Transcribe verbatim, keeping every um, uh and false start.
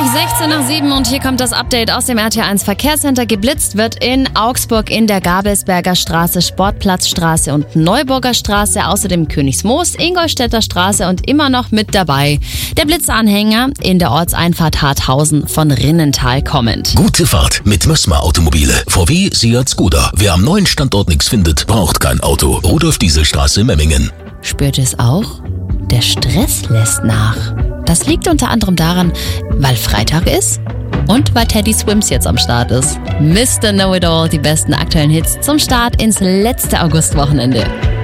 sechzehn nach sieben und hier kommt das Update aus dem R T eins Verkehrscenter. Geblitzt wird in Augsburg in der Gabelsberger Straße, Sportplatzstraße und Neuburger Straße, außerdem Königsmoos, Ingolstädter Straße und immer noch mit dabei der Blitzanhänger in der Ortseinfahrt Harthausen von Rinnental kommend. Gute Fahrt mit Mössmer Automobile. V W, Seat, Skoda. Wer am neuen Standort nichts findet, braucht kein Auto. Rudolf-Diesel-Straße, Memmingen. Spürt es auch? Der Stress lässt nach. Das liegt unter anderem daran, weil Freitag ist und weil Teddy Swims jetzt am Start ist. Mister Know-It-All, die besten aktuellen Hits zum Start ins letzte Augustwochenende.